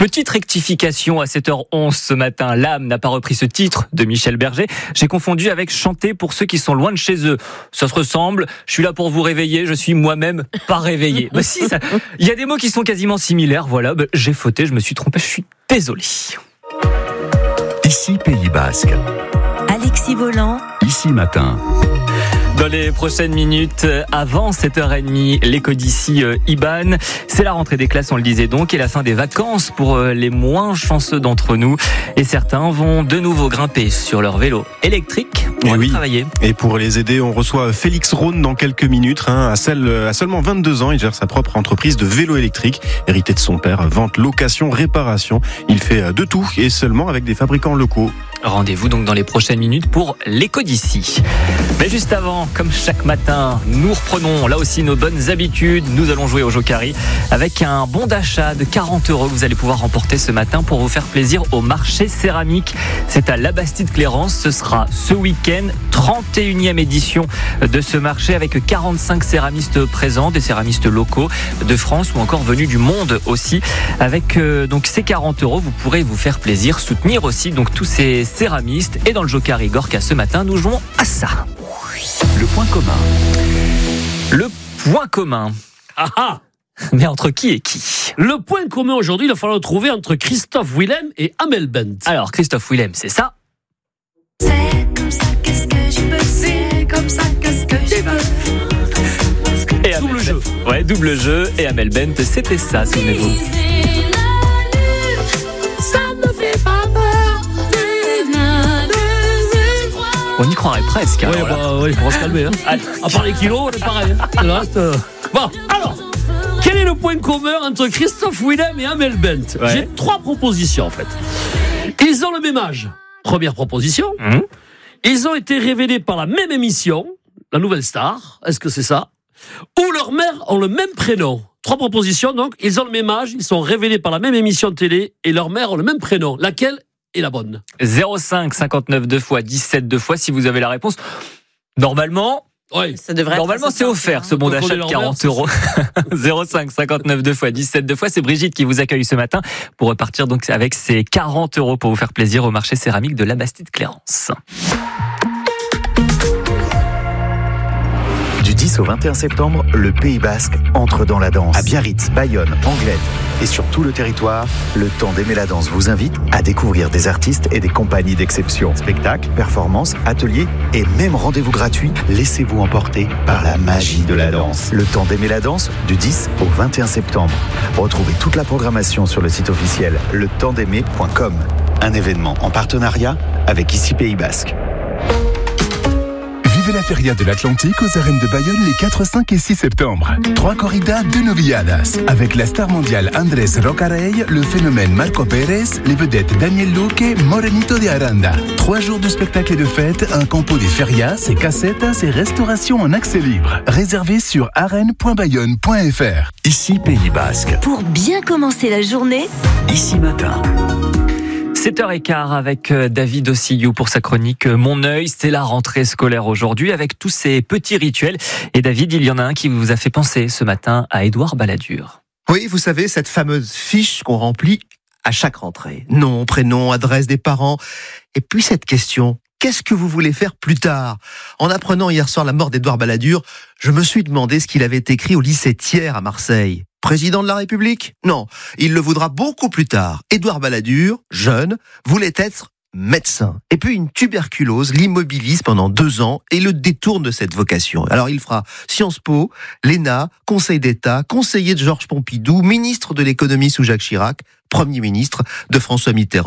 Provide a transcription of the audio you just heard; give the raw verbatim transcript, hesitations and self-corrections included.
Petite rectification à sept heures onze ce matin. L'âme n'a pas repris ce titre de Michel Berger. J'ai confondu avec chanter pour ceux qui sont loin de chez eux. Ça se ressemble. Je suis là pour vous réveiller. Je suis moi-même pas réveillé. Bah si, ça... il y a des mots qui sont quasiment similaires. Voilà, bah, j'ai fauté, je me suis trompé. Je suis désolé. Ici Pays Basque. Alexis Volant. Ici Matin. Dans les prochaines minutes, avant sept heures trente, l'éco d'ici euh, Iban. C'est la rentrée des classes, on le disait donc, et la fin des vacances pour euh, les moins chanceux d'entre nous. Et certains vont de nouveau grimper sur leur vélo électrique pour aller oui. travailler. Et pour les aider, on reçoit Félix Rhône dans quelques minutes. Hein, à, seul, à seulement vingt-deux ans, il gère sa propre entreprise de vélo électrique. Hérité de son père, vente, location, réparation. Il fait de tout et seulement avec des fabricants locaux. Rendez-vous donc dans les prochaines minutes pour l'éco d'ici. Mais juste avant, comme chaque matin, nous reprenons là aussi nos bonnes habitudes. Nous allons jouer au Jokari avec un bon d'achat de quarante euros que vous allez pouvoir remporter ce matin pour vous faire plaisir au marché céramique. C'est à Labastide-Clérance. Ce sera ce week-end, trente et unième édition de ce marché avec quarante-cinq céramistes présents, des céramistes locaux de France ou encore venus du monde aussi. Avec euh, donc ces quarante euros, vous pourrez vous faire plaisir, soutenir aussi donc tous ces céramistes. Et dans le Jokari Gorka ce matin, nous jouons à ça. Le point commun. Le point commun. Ah ah. Mais entre qui et qui? Le point commun aujourd'hui, il va falloir le trouver entre Christophe Willem et Amel Bent. Alors, Christophe Willem, c'est ça. C'est comme ça, qu'est-ce que je peux, c'est comme ça, qu'est-ce que je peux. Et Amel Double Bent. jeu. Ouais, double jeu. Et Amel Bent, c'était ça, souvenez-vous. Ça me fait pas peur. On y croirait presque. Oui, alors, là. bah, ouais, il faut se calmer. Hein. Allez. À part les kilos, on est pareil. Hein. Le reste, euh... Bon, alors, quel est le point commun entre Christophe Willem et Amel Bent? Ouais. J'ai trois propositions en fait. Ils ont le même âge. Première proposition. Mmh. Ils ont été révélés par la même émission, La Nouvelle Star. Est-ce que c'est ça? Ou leurs mères ont le même prénom. Trois propositions donc. Ils ont le même âge, ils sont révélés par la même émission de télé et leurs mères ont le même prénom. Laquelle est la bonne? zéro cinq cinquante-neuf deux fois dix-sept deux fois si vous avez la réponse. Normalement, Oui. Ça devrait normalement être c'est offert ce bon Quand on d'achat est de leur quarante mère, euros. zéro cinq cinquante-neuf deux fois dix-sept deux fois. C'est Brigitte qui vous accueille ce matin pour repartir donc avec ses quarante euros pour vous faire plaisir au marché céramique de Labastide-Clérance. Du dix au vingt et un septembre, le Pays Basque entre dans la danse. À Biarritz, Bayonne, Anglette et sur tout le territoire, le temps d'aimer la danse vous invite à découvrir des artistes et des compagnies d'exception. Spectacles, performances, ateliers et même rendez-vous gratuits. Laissez-vous emporter par la magie de la danse. Le temps d'aimer la danse du dix au vingt et un septembre. Retrouvez toute la programmation sur le site officiel le temps d'aimer point com. Un événement en partenariat avec Ici Pays Basque. Vivez la Feria de l'Atlantique aux arènes de Bayonne les quatre, cinq et six septembre. Trois corridas, deux novilladas. Avec la star mondiale Andrés Rocarey, le phénomène Marco Pérez, les vedettes Daniel Luque, Morenito de Aranda. Trois jours de spectacles et de fêtes, un campo des ferias, et casetas et restaurations en accès libre. Réservé sur arène point bayonne point f r. Ici Pays Basque. Pour bien commencer la journée, Ici Matin. sept heures quinze avec David Ossillou pour sa chronique Mon œil. C'est la rentrée scolaire aujourd'hui avec tous ces petits rituels. Et David, il y en a un qui vous a fait penser ce matin à Édouard Balladur. Oui, vous savez, cette fameuse fiche qu'on remplit à chaque rentrée. Nom, prénom, adresse des parents. Et puis cette question, qu'est-ce que vous voulez faire plus tard? En apprenant hier soir la mort d'Édouard Balladur, je me suis demandé ce qu'il avait écrit au lycée Thiers à Marseille. Président de la République? Non, il le voudra beaucoup plus tard. Édouard Balladur, jeune, voulait être médecin. Et puis une tuberculose l'immobilise pendant deux ans et le détourne de cette vocation. Alors il fera Sciences Po, l'E N A, Conseil d'État, conseiller de Georges Pompidou, ministre de l'économie sous Jacques Chirac, Premier ministre de François Mitterrand.